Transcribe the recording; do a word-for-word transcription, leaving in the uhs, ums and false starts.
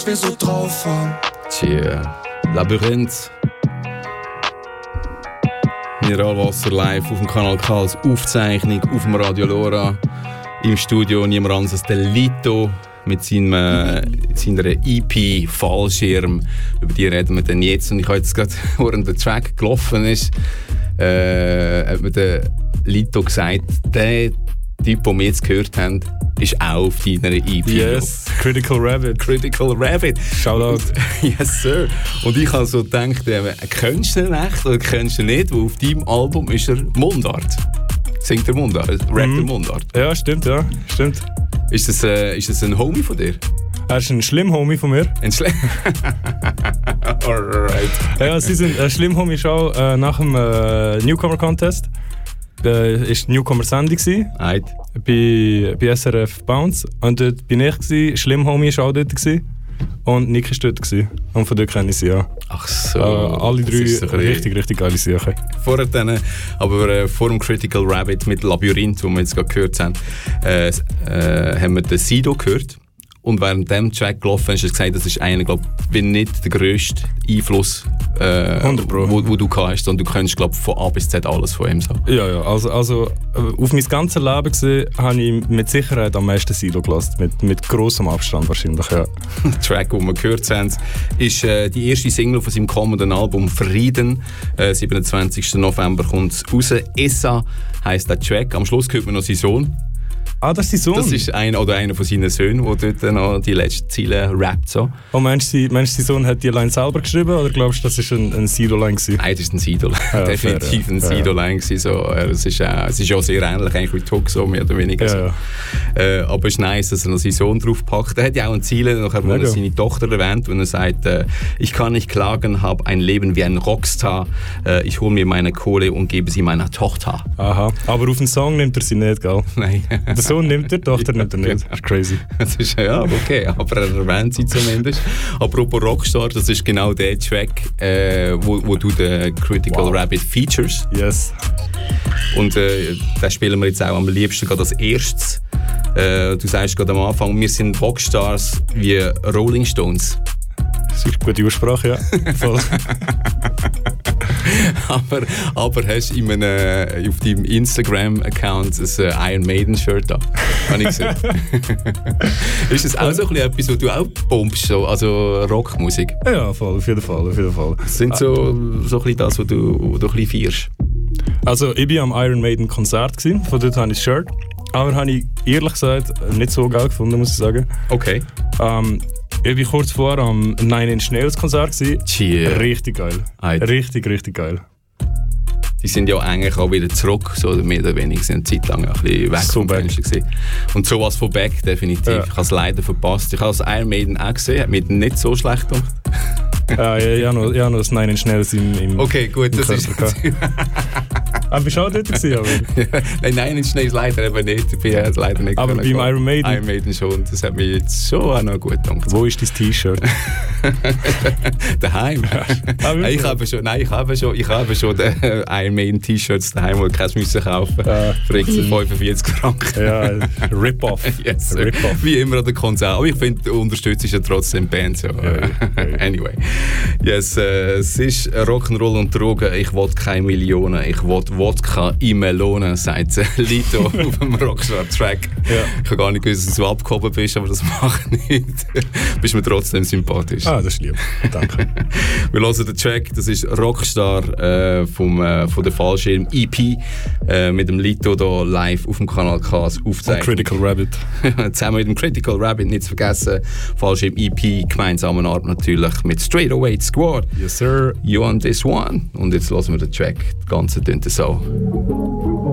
wir so drauf haben. Tja, Labyrinth. Mineralwasser live auf dem Kanal K als Aufzeichnung auf dem Radio Lora. Im Studio niemand anderes als der Lito mit seinem, äh, seiner E P Fallschirm. Über die reden wir dann jetzt. Und ich habe jetzt gerade, während der Track gelaufen ist, äh, hat mir der Lito gesagt, der Typ, den wir jetzt gehört haben, ist auch auf deiner E P. Yes, Critical Rabbit. Critical Rabbit. Shoutout. Yes, sir. Und ich habe so gedacht, äh, kennst du ihn echt oder kennst du ihn nicht? Weil auf deinem Album ist er Mundart. Singt er Mundart? Rappt er Mhm. Mundart? Ja, stimmt, ja, stimmt. Ist das, äh, ist das ein Homie von dir? Er ist ein Schlimm-Homie von mir. Ein Schle... Alright. Ja, sie sind ein Schlimm-Homie ist auch äh, nach dem äh, Newcomer-Contest. Äh, ist die Newcomer-Sendung gsi. Right. Bei, bei S R F Bounce. Und dort bin ich gsi. Schlimm-Homie war auch dort gsi. Und Nick war dort gsi. Und von dort kenne ich sie, ja. Ach so. Äh, alle Das ist so drei ein richtig, richtig geile Sachen. Vorher dann, aber äh, vor dem Critical Rabbit mit Labyrinth, wo wir jetzt gerade gehört haben, äh, äh, haben wir den Sido gehört. Und während dem Track gelaufen ist, hast du gesagt, das ist einer, glaube ich, nicht der grösste Einfluss, äh, wo, wo du hast, sondern du kennst, glaube ich, von A bis Z alles von ihm. So. Ja, ja. Also, also auf mein ganzes Leben gesehen, habe ich mit Sicherheit am meisten Sido gelassen. Mit, mit grossem Abstand wahrscheinlich, ja. Der Track, den wir gehört haben, ist äh, die erste Single von seinem kommenden Album «Frieden». Äh, siebenundzwanzigsten November kommt es raus. «Essa» heisst der Track. Am Schluss hört man noch seinen Sohn. Ah, das ist sein Sohn? Das ist ein, oder einer von seinen Söhnen, der dort noch die letzten Ziele rappt. So. Und meinst du, meinst du, sein Sohn hat die Line selber geschrieben oder glaubst du, das war ein, ein Sido-Line? Nein, das ist ein Sido. Ja, definitiv fair, ja. ein Sido-Line. So. Es ist, äh, es ist auch sehr ähnlich eigentlich wie Tuck, so mehr oder weniger. Ja, so. ja. Äh, aber es ist nice, dass er noch seinen Sohn draufpackt. Er hat ja auch ein Ziel, nachher, wo er seine Tochter erwähnt, wenn er sagt, äh, ich kann nicht klagen, habe ein Leben wie ein Rockstar. Äh, ich hole mir meine Kohle und gebe sie meiner Tochter. Aha, aber auf den Song nimmt er sie nicht, gell? Nein. Der Sohn nimmt er, die Tochter nimmt er nicht. Das ist crazy. Das ist, ja, okay, aber er erwähnt sie zumindest. Apropos Rockstar, das ist genau der Track, äh, wo, wo du den Critical wow. Rabbit features. Yes. Und äh, den spielen wir jetzt auch am liebsten gerade als erstes. Äh, du sagst gerade am Anfang, wir sind Rockstars wie Rolling Stones. Das ist eine gute Aussprache, ja. Voll. aber, aber hast du in einem, auf deinem Instagram-Account ein Iron Maiden-Shirt an? Habe ich gesehen. Ist das auch so etwas, was du auch pumpst, so, also Rockmusik? Ja, voll, auf jeden Fall. Auf jeden Fall. Das sind so, so ein bisschen das, was du, was du ein bisschen feierst? Also, ich war am Iron Maiden-Konzert, von dort habe ich das Shirt. Aber habe ich ehrlich gesagt nicht so geil gefunden, muss ich sagen. Okay. Ähm, ich war kurz vor am Nine Inch Nails Konzert. Cheer. Richtig geil. Eid. Richtig, richtig geil. Die sind ja eigentlich auch wieder zurück, so mehr oder weniger, sind eine Zeit lang ein bisschen weg so vom Fenster gewesen. Und sowas von Back, definitiv. Ja. Ich habe es leider verpasst. Ich habe das Iron Maiden auch gesehen, hat mir nicht so schlecht gedacht. Ja, ja, ja, noch, ja, noch das Nine Inch Nails im, im Okay, gut, im das ist... Aber bist du auch dort gewesen? Aber? Nein, Nine Inch Nails leider eben nicht. Ich bin ja leider nicht. Aber beim Iron Maiden? Iron Maiden schon. Das hat mich jetzt schon auch noch gut gedacht. Wo ist dein T-Shirt? Daheim. nein, ich habe schon, nein, ich habe schon, ich habe schon den Iron Maiden T-Shirts daheim, wo ich keins müssen kaufen. Ja. Für fünfundvierzig Franken. Ja, Rip-Off. Yes, Rip-Off. Wie immer an der Konzert. Aber ich finde, du unterstützt ja trotzdem Bands. So. Ja, ja. Anyway. Yes, äh, es ist Rock'n'Roll und Drogen. Ich will keine Millionen. Ich will Wodka in Melone, sagt Lito auf dem Rockstar-Track. Ja. Ich habe gar nicht gewusst, dass du abgehoben bist, aber das macht nichts. Bist mir trotzdem sympathisch. Ah, das ist lieb. Danke. Wir hören den Track, das ist Rockstar äh, vom, äh, von der Fallschirm E P äh, mit dem Lito hier live auf dem Kanal K aufzeichnen. Und Critical Rabbit. Zusammen mit dem Critical Rabbit, nicht zu vergessen. Fallschirm E P, gemeinsamen Arbeit natürlich mit Straight Away Squad. Yes, sir. You on this one. Und jetzt hören wir den Track. Das Ganze tönt so.